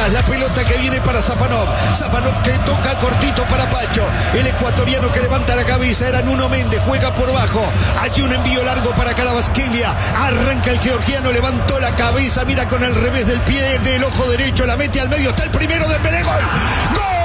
atrás. La pelota que viene para Safanov. Safanov que toca cortito para Pacho. El ecuatoriano que levanta la cabeza era Nuno Méndez. Juega por bajo. Allí un envío largo para Kvaratskhelia. Arranca el georgiano. Levantó la cabeza. Mira con el revés del pie del ojo derecho. La mete al medio. Está el primero de Dembélé. ¡Gol! ¡Gol!